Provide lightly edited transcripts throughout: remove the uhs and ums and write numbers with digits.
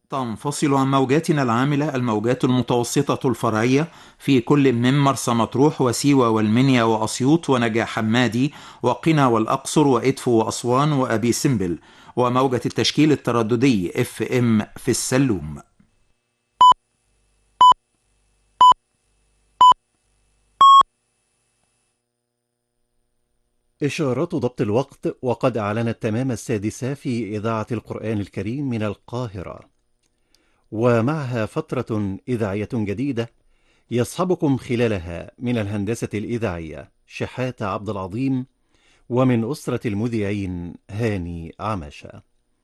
تنفصل عن موجاتنا العاملة الموجات المتوسطة الفرعية في كل من مرسى مطروح وسيوة والمنيا وأسيوط ونجع حمادي وقنا والأقصر وإدفو وأسوان وأبي سمبل، وموجة التشكيل الترددي FM في السلوم. إشارات ضبط الوقت، وقد أعلنت تمام 6 في إذاعة القرآن الكريم من القاهرة، ومعها فترة إذاعية جديدة يصحبكم خلالها من الهندسة الإذاعية شحاتة عبد العظيم، ومن أسرة المذيعين هاني عمشة.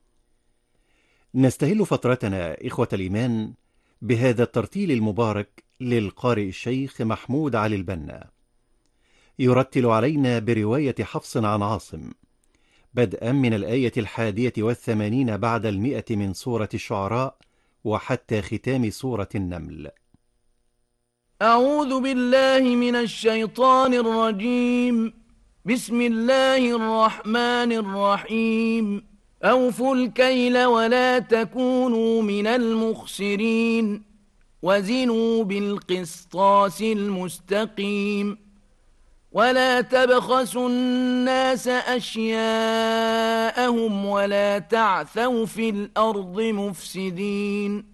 نستهل فترتنا إخوة الإيمان بهذا الترتيل المبارك للقارئ الشيخ محمود علي البنا، يرتل علينا برواية حفص عن عاصم، بدءا من الآية 81 بعد 100 من سورة الشعراء وحتى ختام سورة النمل. أعوذ بالله من الشيطان الرجيم. بسم الله الرحمن الرحيم. أوفوا الكيل ولا تكونوا من المخسرين، وزنوا بالقسطاس المستقيم، ولا تبخسوا الناس أشياءهم ولا تعثوا في الأرض مفسدين.